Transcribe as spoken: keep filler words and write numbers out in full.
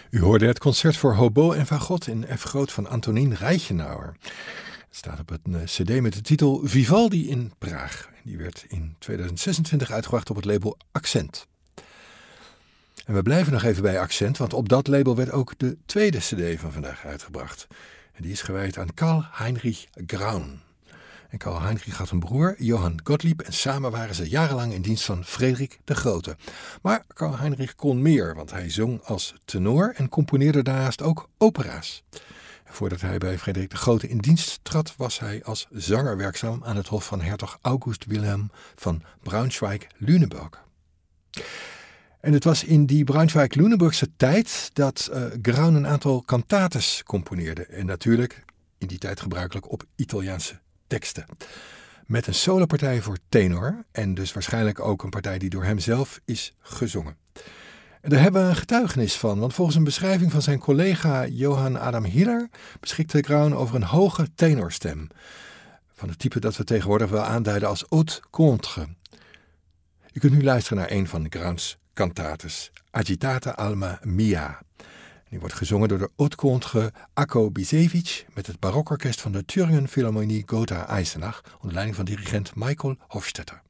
U hoorde het concert voor hobo en fagot in F groot van Antonín Reichenauer. Het staat op een cd met de titel Vivaldi in Praag. Die werd in tweeduizend zesentwintig uitgebracht op het label Accent. En we blijven nog even bij Accent, want op dat label werd ook de tweede cd van vandaag uitgebracht. En die is gewijd aan Karl Heinrich Graun. En Karl Heinrich had een broer, Johann Gottlieb, en samen waren ze jarenlang in dienst van Frederik de Grote. Maar Karl Heinrich kon meer, want hij zong als tenor en componeerde daarnaast ook opera's. En voordat hij bij Frederik de Grote in dienst trad, was hij als zanger werkzaam aan het hof van hertog August Wilhelm van Braunschweig-Lüneburg. En het was in die Braunschweig-Lüneburgse tijd dat uh, Graun een aantal cantates componeerde. En natuurlijk in die tijd gebruikelijk op Italiaanse teksten. Met een solopartij voor tenor en dus waarschijnlijk ook een partij die door hem zelf is gezongen. En daar hebben we een getuigenis van, want volgens een beschrijving van zijn collega Johann Adam Hiller beschikte Graun over een hoge tenorstem. Van het type dat we tegenwoordig wel aanduiden als haute contre. U kunt nu luisteren naar een van Grauns cantates, Agitate Alma Mia. Die wordt gezongen door de haute contre Akko Bišević met het barokorkest van de Thüringen Philharmonie Gotha Eisenach onder leiding van dirigent Michael Hofstetter.